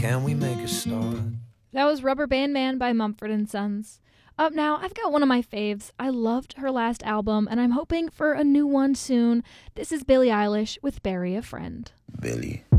Can we make a start? That was Rubber Band Man by Mumford & Sons. Up now, I've got one of my faves. I loved her last album, and I'm hoping for a new one soon. This is Billie Eilish with Bury a Friend. Billy.